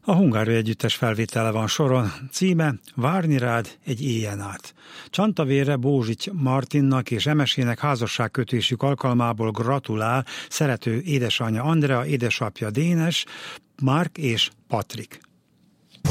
A Hungária együttes felvétele van soron, címe Várni rád egy éjjel át. Csantavére Bózsity Martinnak és Emesének házasságkötésük alkalmából gratulál szerető édesanyja Andrea, édesapja Dénes, Mark és Patrik.